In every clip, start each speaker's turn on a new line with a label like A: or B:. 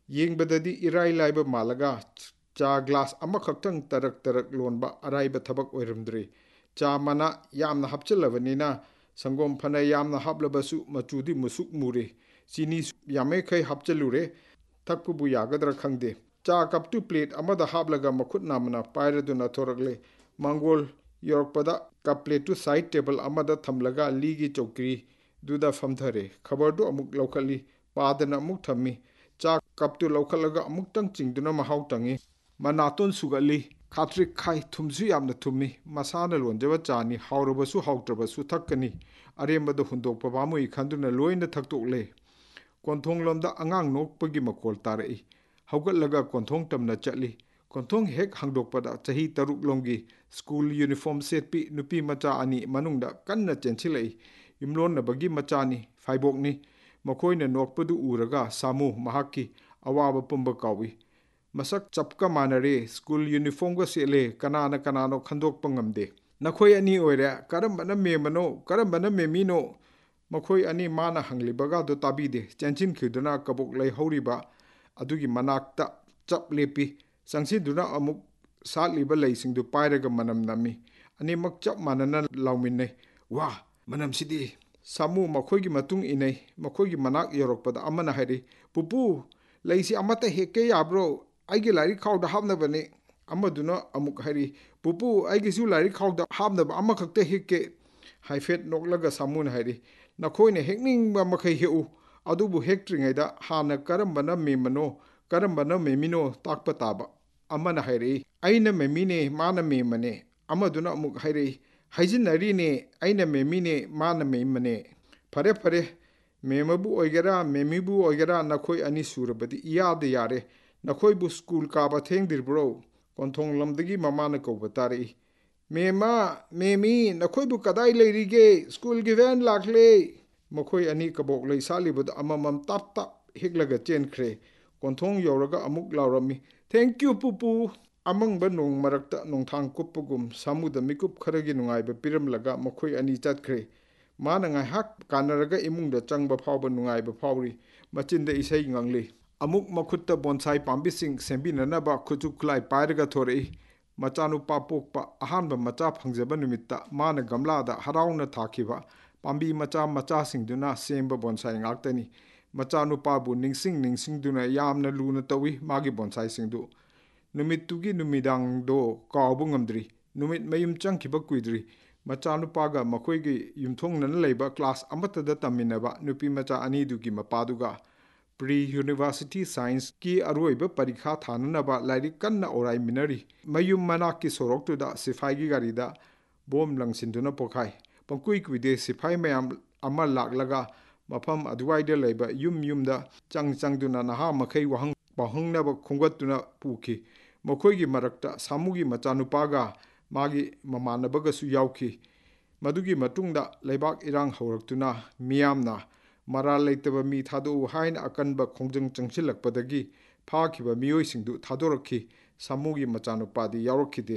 A: ꯌꯦꯡꯕꯗꯗꯤ ꯏꯔꯥꯏ ꯂꯥꯏꯕ ꯃꯥꯜꯂꯒ ꯆꯥ ꯒ꯭ꯂꯥꯁ ꯑꯃꯈꯛꯇꯪ ꯇꯔꯛ ꯇꯔꯛ ꯂꯣꯟꯕ ꯑꯔꯥꯏꯕ ꯊꯕꯛ ꯑꯣꯏꯔꯝꯗ꯭ꯔꯦ꯫ ꯆꯥ ꯃꯅꯥ ꯌꯥꯝꯅ ꯍꯥꯞꯆꯤꯜꯂꯕꯅꯤꯅ ꯁꯪꯒꯣꯝ ꯐꯅ ꯌꯥꯝꯅ ꯍꯥꯞꯂꯕꯁꯨ ꯃꯆꯨꯗꯤ ꯃꯨꯁꯨꯛ ꯃꯨꯔꯦ꯫ ꯆꯤꯅꯤꯁꯨ ꯌꯥꯝꯃꯩꯈꯩ ꯍꯥꯞꯆꯤꯜꯂꯨꯔꯦ꯫ ꯊꯛꯄꯕꯨ ꯌꯥꯒꯗ꯭ꯔꯥ ꯈꯪꯗꯦ꯫ ꯆꯥ ꯀꯞꯇꯨ ꯄ꯭ꯂꯦꯠ ꯑꯃꯗ ꯍꯥꯞꯂꯒ ꯃꯈꯨꯠ ꯅꯥꯝꯃꯅ ꯄꯥꯏꯔꯗꯨꯅ ꯊꯣꯔꯛꯂꯦ꯫ ꯃꯥꯡꯒꯣꯜ ꯌꯧꯔꯛꯄꯗ ꯀꯞ ꯄ꯭ꯂꯦꯠꯇꯨ ꯁꯥꯏꯠ ꯇꯦꯕꯜ ꯑꯃꯗ ꯊꯝꯂꯒ ꯂꯤꯒꯤ ꯆꯧꯀ꯭ꯔꯤꯗꯨꯗ ꯐꯝꯊꯔꯦ꯫ ꯈꯕꯔꯗꯨ ꯑꯃꯨꯛ ꯂꯧꯈꯠꯂꯤ, ꯄꯥꯗꯅ ꯑꯃꯨꯛ ꯊꯝꯃꯤ꯫ ꯆꯥ ꯀꯞꯇꯨ ꯂꯧꯈꯠꯂꯒ ꯑꯃꯨꯛꯇꯪ ꯆꯤꯡꯗꯨꯅ ꯃꯍꯥꯎ ꯇꯪꯏ꯫ ꯃꯅꯥꯇꯣꯟ ꯁꯨꯒꯠꯂꯤ꯫ ꯈꯥꯇ꯭ꯔꯤꯛ ꯈꯥꯏ, ꯊꯨꯝꯁꯨ ꯌꯥꯝꯅ ꯊꯨꯝꯃꯤ꯫ ꯃꯁꯥꯅ ꯂꯣꯟꯖꯕ ꯆꯥꯅꯤ, ꯍꯥꯎꯔꯕꯁꯨ ꯍꯥꯎꯇ꯭ꯔꯕꯁꯨ ꯊꯛꯀꯅꯤ꯫ ꯑꯔꯦꯝꯕꯗ ꯍꯨꯟꯗꯣꯛꯄ ꯄꯥꯝꯃꯨꯏ ꯈꯟꯗꯨꯅ ꯂꯣꯏꯅ ꯊꯛꯇꯣꯛꯂꯦ꯫ ꯀꯣꯟꯊꯣꯡꯂꯣꯝꯗ ꯑꯉꯥꯡ ꯅꯣꯛꯄꯒꯤ ꯃꯈꯣꯜ ꯇꯥꯔꯛꯏ꯫ ꯍꯧꯒꯠꯂꯒ ꯀꯣꯟꯊꯣꯡ ꯇꯝꯅ ꯆꯠꯂꯤ꯫ ꯀꯣꯟꯊꯣꯡ ꯍꯦꯛ ꯍꯥꯡꯗꯣꯛꯄꯗ ꯆꯍꯤ 6 ꯁ꯭ꯀꯨꯜ ꯌꯨꯅꯤꯐꯣꯔꯝ ꯁꯦꯠꯄꯤ ꯅꯨꯄꯤ ꯃꯆꯥ 2 ꯃꯅꯨꯡꯗ ꯀꯟꯅ ꯆꯦꯟꯁꯤꯜꯂꯛꯏ꯫ ꯌꯨꯝꯂꯣꯟꯅꯕꯒꯤ ꯃꯆꯥꯅꯤ, ꯐꯥꯏꯕꯣꯛꯅꯤ꯫ ꯃꯈꯣꯏꯅ ꯅꯣꯛꯄꯗꯨ ꯎꯔꯒ ꯁꯥꯃꯨ ꯃꯍꯥꯛꯀꯤ ꯑꯋꯥꯕ ꯄꯨꯝꯕ ꯀꯥꯎꯏ꯫ ꯃꯁꯛ ꯆꯞꯀ ꯃꯥꯟꯅꯔꯦ, ꯁ꯭ꯀꯨꯜ ꯌꯨꯅꯤꯐꯣꯔꯝꯒ ꯁꯦꯠꯂꯦ, ꯀꯅꯥꯅ ꯀꯅꯥꯅꯣ ꯈꯟꯗꯣꯛꯄ ꯉꯝꯗꯦ꯫ ꯅꯈꯣꯏ 2 ꯑꯣꯏꯔꯦ, ꯀꯔꯝꯕꯅ ꯃꯦꯝꯃꯅꯣ, ꯀꯔꯝꯕꯅ ꯃꯦꯝꯃꯤꯅꯣ? ꯃꯈꯣꯏ 2 ꯃꯥꯅ ꯍꯪꯂꯤꯕꯒꯗꯨ ꯇꯥꯕꯤꯗꯦ꯫ ꯆꯦꯟꯁꯤꯟꯈꯤꯗꯨꯅ ꯀꯕꯣꯛ ꯂꯩꯍꯧꯔꯤꯕ ꯑꯗꯨꯒꯤ ꯃꯅꯥꯛꯇ ꯆꯞ ꯂꯦꯞꯄꯤ꯫ ꯆꯪꯁꯤꯟꯗꯨꯅ ꯑꯃꯨꯛ ꯁꯥꯠꯂꯤꯕ ꯂꯩꯁꯤꯡꯗꯨ ꯄꯥꯏꯔꯒ ꯃꯅꯝ ꯅꯝꯃꯤ꯫ ꯑꯅꯤꯃꯛ ꯆꯞ ꯃꯥꯟꯅꯅ ꯂꯥꯎꯃꯤꯟꯅꯩ꯫ ꯋꯥ, ꯃꯅꯝꯁꯤꯗꯤ! ꯁꯥꯃꯨ ꯃꯈꯣꯏꯒꯤ ꯃꯇꯨꯡ ꯏꯟꯅꯩ꯫ ꯃꯈꯣꯏꯒꯤ ꯃꯅꯥꯛ ꯌꯧꯔꯛꯄꯗ ꯑꯃꯅ ꯍꯥꯏꯔꯛꯏ, ꯄꯨꯄꯨ, ꯂꯩꯁꯤ ꯑꯃꯠꯇ ꯍꯦꯛꯀꯦ ꯌꯥꯕ꯭ꯔꯣ? ꯑꯩꯒꯤ ꯂꯥꯏꯔꯤꯛ ꯈꯥꯎꯗ ꯍꯥꯞꯅꯕꯅꯤ꯫ ꯑꯃꯗꯨꯅ ꯑꯃꯨꯛ ꯍꯥꯏꯔꯛꯏ, ꯄꯨꯄꯨ, ꯑꯩꯒꯤꯁꯨ ꯂꯥꯏꯔꯤꯛ ꯈꯥꯎꯗ ꯍꯥꯞꯅꯕ ꯑꯃꯈꯛꯇ ꯍꯦꯛꯀꯦ꯫ ꯍꯥꯏꯐꯦꯠ ꯅꯣꯛꯂꯒ ꯁꯥꯃꯨꯅ ꯍꯥꯏꯔꯛꯏ, ꯅꯈꯣꯏꯅ ꯍꯦꯛꯅꯤꯡꯕ ꯃꯈꯩ ꯍꯦꯛꯎ, ꯑꯗꯨꯕꯨ ꯍꯦꯛꯇ꯭ꯔꯤꯉꯩꯗ ꯍꯥꯟꯅ ꯀꯔꯝꯕꯅ ꯃꯦꯝꯕꯅꯣ, ꯀꯔꯝꯕꯅ ꯃꯦꯝꯃꯤꯅꯣ ꯇꯥꯛꯄ ꯇꯥꯕ꯫ ꯑꯃꯅ ꯍꯥꯏꯔꯛꯏ, ꯑꯩꯅ ꯃꯦꯝꯃꯤꯅꯦ, ꯃꯥꯅ ꯃꯦꯝꯕꯅꯦ꯫ ꯑꯃꯗꯨꯅ ꯑꯃꯨꯛ ꯍꯥꯏꯔꯛꯏ, ꯍꯥꯏꯖꯤꯟꯅꯔꯤꯅꯦ, ꯑꯩꯅ ꯃꯦꯝꯃꯤꯅꯦ, ꯃꯥꯅ ꯃꯦꯝꯕꯅꯦ꯫ ꯐꯔꯦ ꯐꯔꯦ, ꯃꯦꯝꯃꯕꯨ ꯑꯣꯏꯒꯦꯔꯥ ꯃꯦꯝꯃꯤꯕꯨ ꯑꯣꯏꯒꯦꯔꯥ ꯅꯈꯣꯏ 2 ꯁꯨꯔꯕꯗꯤ ꯏꯌꯥꯗ ꯌꯥꯔꯦ꯫ ꯅꯈꯣꯏꯕꯨ ꯁ꯭ꯀꯨꯜ ꯀꯥꯕ ꯊꯦꯡꯗ꯭ꯔꯤꯕ꯭ꯔꯣ? ꯀꯣꯟꯊꯣꯡꯂꯝꯗꯒꯤ ꯃꯃꯥꯅ ꯀꯧꯕ ꯇꯥꯔꯛꯏ꯫ ꯃꯦꯝꯃ, ꯃꯦꯝꯃꯤ, ꯅꯈꯣꯏꯕꯨ ꯀꯗꯥꯏ ꯂꯩꯔꯤꯒꯦ? ꯁ꯭ꯀꯨꯜꯒꯤ ꯚꯦꯟ ꯂꯥꯛꯂꯦ꯫ ꯃꯈꯣꯏ 2 ꯀꯕꯣꯛ ꯂꯩ ꯁꯥꯠꯂꯤꯕꯗꯨ ꯑꯃꯃꯝ ꯇꯞ ꯇꯞ ꯍꯦꯛꯂꯒ ꯆꯦꯟꯈ꯭ꯔꯦ꯫ ꯀꯣꯟꯊꯣꯡ ꯌꯧꯔꯒ ꯑꯃꯨꯛ ꯂꯥꯎꯔꯝꯃꯤ, ꯊꯦꯡꯛꯌꯨ ꯄꯨꯄꯨ꯫ ꯑꯃꯪꯕ ꯅꯣꯡ ꯃꯔꯛꯇ ꯅꯣꯡꯊꯥꯡ ꯀꯨꯞꯄꯒꯨꯝ ꯁꯥꯃꯨꯗ ꯃꯤꯀꯨꯞ ꯈꯔꯒꯤ ꯅꯨꯡꯉꯥꯏꯕ ꯄꯤꯔꯝꯂꯒ ꯃꯈꯣꯏ 2 ꯆꯠꯈ꯭ꯔꯦ꯫ ꯃꯥꯅ ꯉꯥꯏꯍꯥꯛ ꯀꯥꯟꯅꯔꯒ ꯏꯃꯨꯡꯗ ꯆꯪꯕ ꯐꯥꯎꯕ ꯅꯨꯡꯉꯥꯏꯕ ꯐꯥꯎꯔꯤ꯫ ꯃꯆꯤꯟꯗ ꯏꯁꯩ ꯉꯪꯂꯤ꯫ ꯑꯃꯨꯛ ꯃꯈꯨꯠꯇ ꯕꯣꯟꯁꯥꯏ ꯄꯥꯝꯕꯤꯁꯤꯡ ꯁꯦꯝꯕꯤꯅꯅꯕ ꯈꯨꯠꯁꯨ ꯈꯨꯠꯂꯥꯏ ꯄꯥꯏꯔꯒ ꯊꯣꯔꯛꯏ꯫ ꯃꯆꯥꯅꯨꯄꯥ ꯄꯣꯛꯄ ꯑꯍꯥꯟꯕ ꯃꯆꯥ ꯐꯪꯖꯕ ꯅꯨꯃꯤꯠꯇ ꯃꯥꯅ ꯒꯝꯂꯥꯗ ꯍꯔꯥꯎꯅ ꯊꯥꯈꯤꯕ ꯄꯥꯝꯕꯤ ꯃꯆꯥ ꯃꯆꯥꯁꯤꯡꯗꯨꯅ ꯁꯦꯝꯕ ꯕꯣꯟꯁꯥꯏ ꯉꯥꯛꯇꯅꯤ꯫ ꯃꯆꯥꯅꯨꯄꯥꯕꯨ ꯅꯤꯡꯁꯤꯡꯗꯨꯅ ꯌꯥꯝꯅ ꯂꯨꯅ ꯇꯧꯏ ꯃꯥꯒꯤ ꯕꯣꯟꯁꯥꯏꯁꯤꯡꯗꯨ꯫ ꯅꯨꯃꯤꯠꯇꯨꯒꯤ ꯅꯨꯃꯤꯗꯥꯡꯗꯣ ꯀꯥꯎꯕ ꯉꯝꯗ꯭ꯔꯤ꯫ ꯅꯨꯃꯤꯠ ꯃꯌꯨꯝ ꯆꯪꯈꯤꯕ ꯀꯨꯏꯗ꯭ꯔꯤ꯫ ꯃꯆꯥꯅꯨꯄꯥꯒ ꯃꯈꯣꯏꯒꯤ ꯌꯨꯝꯊꯣꯡꯅꯅ ꯂꯩꯕ ꯀ꯭ꯂꯥꯁ ꯑꯃꯠꯇꯗ ꯇꯝꯃꯤꯟꯅꯕ ꯅꯨꯄꯤ ꯃꯆꯥ 2ꯗꯨꯒꯤ ꯃꯄꯥꯗꯨꯒ ꯄ꯭ꯔꯤ ꯌꯨꯅꯤꯚꯔꯁꯤꯇꯤ ꯁꯥꯏꯟꯁꯀꯤ ꯑꯔꯣꯏꯕ ꯄꯔꯤꯈꯥ ꯊꯥꯅꯅꯕ ꯂꯥꯏꯔꯤꯛ ꯀꯟꯅ ꯑꯣꯔꯥꯏꯃꯤꯟꯅꯔꯤ꯫ ꯃꯌꯨꯝ ꯃꯅꯥꯛꯀꯤ ꯁꯣꯔꯣꯛꯇꯨꯗ ꯁꯤꯐꯥꯏꯒꯤ ꯒꯥꯔꯤꯗ ꯕꯣꯝ ꯂꯪꯁꯤꯟꯗꯨꯅ ꯄꯣꯛꯈꯥꯏ꯫ ꯄꯪꯀꯨꯏ ꯀꯨꯏꯗꯦ ꯁꯤꯐꯥꯏ ꯃꯌꯥꯝ ꯑꯃ ꯂꯥꯛꯂꯒ ꯃꯐꯝ ꯑꯗꯨꯋꯥꯏꯗ ꯂꯩꯕ ꯌꯨꯝꯗ ꯆꯪꯗꯨꯅ ꯅꯍꯥ ꯃꯈꯩ ꯋꯥꯍꯪ ꯄꯥꯎꯍꯪꯅꯕ ꯈꯣꯝꯒꯠꯇꯨꯅ ꯄꯨꯈꯤ꯫ ꯃꯈꯣꯏꯒꯤ ꯃꯔꯛꯇ ꯁꯥꯃꯨꯒꯤ ꯃꯆꯥꯅꯨꯄꯥꯒ ꯃꯥꯒꯤ ꯃꯃꯥꯟꯅꯕꯒꯁꯨ ꯌꯥꯎꯈꯤ꯫ ꯃꯗꯨꯒꯤ ꯃꯇꯨꯡꯗ ꯂꯩꯕꯥꯛ ꯏꯔꯥꯡ ꯍꯧꯔꯛꯇꯨꯅ ꯃꯤꯌꯥꯝꯅ ꯃꯔꯥꯜ ꯂꯩꯇꯕ ꯃꯤ ꯊꯥꯗꯣꯛꯎ ꯍꯥꯏꯅ ꯑꯀꯟꯕ ꯈꯣꯡꯖꯪ ꯆꯪꯁꯤꯜꯂꯛꯄꯗꯒꯤ ꯐꯥꯈꯤꯕ ꯃꯤꯑꯣꯏꯁꯤꯡꯗꯨ ꯊꯥꯗꯣꯔꯛꯈꯤ꯫ ꯁꯥꯃꯨꯒꯤ ꯃꯆꯥꯅꯨꯄꯥꯗꯤ ꯌꯥꯎꯔꯛꯈꯤꯗꯦ꯫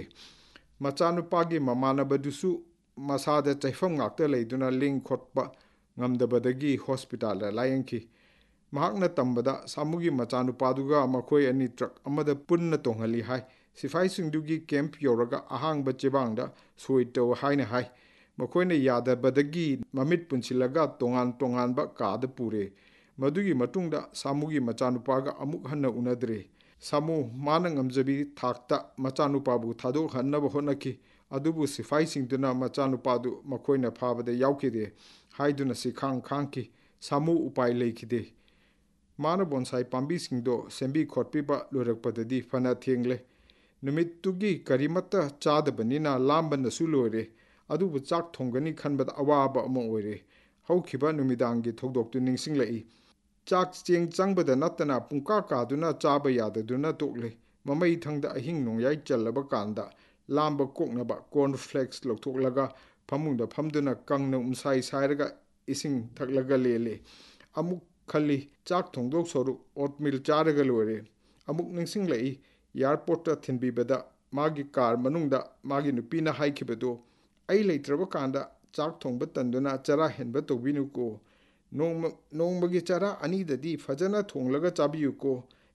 A: ꯃꯆꯥꯅꯨꯄꯥꯒꯤ ꯃꯃꯥꯟꯅꯕꯗꯨꯁꯨ ꯃꯁꯥꯗ ꯆꯩꯐꯝ ꯉꯥꯛꯇ ꯂꯩꯗꯨꯅ ꯂꯦꯡ ꯈꯣꯠꯄ ꯉꯝꯗꯕꯗꯒꯤ ꯍꯣꯁꯄꯤꯇꯥꯜꯗ ꯂꯥꯌꯦꯡꯈꯤ꯫ ꯃꯍꯥꯛꯅ ꯇꯝꯕꯗ ꯁꯥꯃꯨꯒꯤ ꯃꯆꯥꯅꯨꯄꯥꯗꯨꯒ ꯃꯈꯣꯏ 2 ꯇ꯭ꯔꯛ ꯑꯃꯗ ꯄꯨꯟꯅ ꯇꯣꯡꯍꯜꯂꯤ ꯍꯥꯏ꯫ ꯁꯤꯐꯥꯏꯁꯤꯡꯗꯨꯒꯤ ꯀꯦꯝꯞ ꯌꯧꯔꯒ ꯑꯍꯥꯡꯕ ꯆꯦꯕꯥꯡꯗ ꯁꯣꯏ ꯇꯧ ꯍꯥꯏꯅ ꯍꯥꯏ꯫ ꯃꯈꯣꯏꯅ ꯌꯥꯗꯕꯗꯒꯤ ꯃꯃꯤꯠ ꯄꯨꯟꯁꯤꯜꯂꯒ ꯇꯣꯉꯥꯟ ꯇꯣꯉꯥꯟꯕ ꯀꯥꯗ ꯄꯨꯔꯦ꯫ ꯃꯗꯨꯒꯤ ꯃꯇꯨꯡꯗ ꯁꯥꯃꯨꯒꯤ ꯃꯆꯥꯅꯨꯄꯥꯒ ꯑꯃꯨꯛ ꯍꯟꯅ ꯎꯅꯗ꯭ꯔꯦ꯫ ꯁꯥꯃꯨ ꯃꯥꯅ ꯉꯝꯖꯕꯤ ꯊꯥꯛꯇ ꯃꯆꯥꯅꯨꯄꯥꯕꯨ ꯊꯥꯗꯣꯛꯍꯟꯅꯕ ꯍꯣꯠꯅꯈꯤ꯫ ꯑꯗꯨꯕꯨ ꯁꯤꯐꯥꯏꯁꯤꯡꯗꯨꯅ ꯃꯆꯥꯅꯨꯄꯥꯗꯨ ꯃꯈꯣꯏꯅ ꯐꯥꯕꯗ ꯌꯥꯎꯈꯤꯗꯦ ꯍꯥꯏꯗꯨꯅ ꯁꯤꯈꯥꯡ ꯈꯥꯡꯈꯤ꯫ ꯁꯥꯃꯨ ꯎꯄꯥꯏ ꯂꯩꯈꯤꯗꯦ꯫ ꯃꯥꯅ ꯕꯣꯟꯁꯥꯏ ꯄꯥꯝꯕꯤꯁꯤꯡꯗꯣ ꯁꯦꯝꯕꯤ ꯈꯣꯠꯄꯤꯕ ꯂꯣꯏꯔꯛꯄꯗꯗꯤ ꯐꯅ ꯊꯦꯡꯂꯦ꯫ ꯅꯨꯃꯤꯠꯇꯨꯒꯤ ꯀꯔꯤꯃꯠꯇ ꯆꯥꯗꯕꯅꯤꯅ ꯂꯥꯝꯕꯅꯁꯨ ꯂꯣꯏꯔꯦ꯫ ꯑꯗꯨꯕꯨ ꯆꯥꯛ ꯊꯣꯡꯒꯅꯤ ꯈꯟꯕꯗ ꯑꯋꯥꯕ ꯑꯃ ꯑꯣꯏꯔꯦ꯫ ꯍꯧꯈꯤꯕ ꯅꯨꯃꯤꯗꯥꯡꯒꯤ ꯊꯧꯗꯣꯛꯇꯨ ꯅꯤꯡꯁꯤꯡꯂꯛꯏ꯫ ꯆꯥꯛ ꯆꯦꯡ ꯆꯪꯕꯗ ꯅꯠꯇꯅ ꯄꯨꯡꯀꯥ ꯀꯥꯗꯨꯅ ꯆꯥꯕ ꯌꯥꯗꯗꯨꯅ ꯇꯣꯛꯂꯦ꯫ ꯃꯃꯩꯊꯪꯗ ꯑꯍꯤꯡ ꯅꯣꯡꯌꯥꯏ ꯆꯜꯂꯕ ꯀꯥꯟꯗ ꯂꯥꯝꯕ ꯀꯣꯛꯅꯕ ꯀꯣꯔꯟ ꯐ꯭ꯂꯦꯛꯁ ꯂꯧꯊꯣꯛꯂꯒ ꯐꯃꯨꯡꯗ ꯐꯝꯗꯨꯅ ꯀꯪꯅ ꯎꯝꯁꯥꯏ ꯁꯥꯏꯔꯒ ꯏꯁꯤꯡ ꯊꯛꯂꯒ ꯂꯦꯜꯂꯦ꯫ ꯑꯃꯨꯛ ꯈꯜꯂꯤ, ꯆꯥꯛ ꯊꯣꯡꯗꯧ ꯁꯔꯨꯛ ꯑꯣꯠꯃꯤꯜ ꯆꯥꯔꯒ ꯂꯣꯏꯔꯦ꯫ ꯑꯃꯨꯛ ꯅꯤꯡꯁꯤꯡꯂꯛꯏ, ꯏꯌꯥꯔꯄꯣꯔꯠꯇ ꯊꯤꯟꯕꯤꯕꯗ ꯃꯥꯒꯤ ꯀꯥꯔ ꯃꯅꯨꯡꯗ ꯃꯥꯒꯤ ꯅꯨꯄꯤꯅ ꯍꯥꯏꯈꯤꯕꯗꯣ, ꯑꯩ ꯂꯩꯇ꯭ꯔꯕ ꯀꯥꯟꯗ ꯆꯥꯛ ꯊꯣꯡꯕ ꯇꯟꯗꯨꯅ ꯆꯔꯥ ꯍꯦꯟꯕ ꯇꯧꯕꯤꯅꯨꯀꯣ꯫ ꯅꯣꯡꯃꯒꯤ ꯆꯔꯥ 2ꯗꯗꯤ ꯐꯖꯅ ꯊꯣꯡꯂꯒ ꯆꯥꯕꯤꯌꯨꯀꯣ꯫